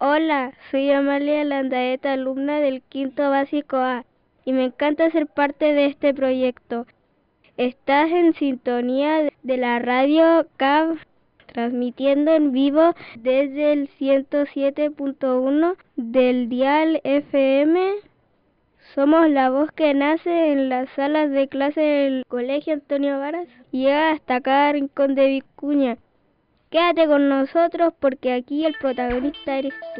Hola, soy Amalia Landaeta, alumna del quinto básico A, y me encanta ser parte de este proyecto. Estás en sintonía de la radio CAV, transmitiendo en vivo desde el 107.1 del dial FM. Somos la voz que nace en las salas de clase del Colegio Antonio Varas y llega hasta cada rincón de Vicuña. Quédate con nosotros porque aquí el protagonista eres tú.